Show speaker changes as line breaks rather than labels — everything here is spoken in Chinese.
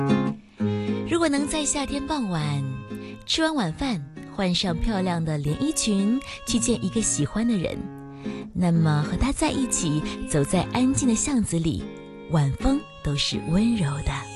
如果能在夏天傍晚吃完晚饭，换上漂亮的连衣裙去见一个喜欢的人，那么和他在一起，走在安静的巷子里，晚风都是温柔的。